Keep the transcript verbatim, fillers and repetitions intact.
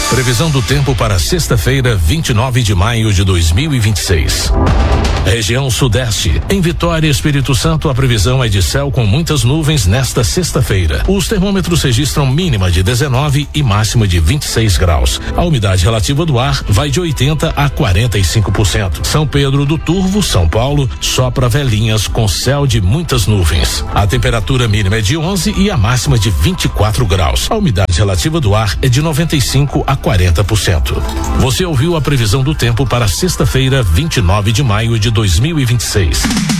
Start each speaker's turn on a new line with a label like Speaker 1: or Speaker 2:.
Speaker 1: Previsão do tempo para sexta-feira, vinte e nove de maio de dois mil e vinte e seis. Região Sudeste. Em Vitória, Espírito Santo, a previsão é de céu com muitas nuvens nesta sexta-feira. Os termômetros registram mínima de dezenove e máxima de vinte e seis graus. A umidade relativa do ar vai de oitenta a quarenta e cinco por cento. São Pedro do Turvo, São Paulo, sopra Velhinhas com céu de muitas nuvens. A temperatura mínima é de onze e a máxima de vinte e quatro graus. A umidade relativa do ar é de noventa e cinco a quarenta por cento. Você ouviu a previsão do tempo para sexta-feira, vinte e nove de maio de dois mil e vinte e seis.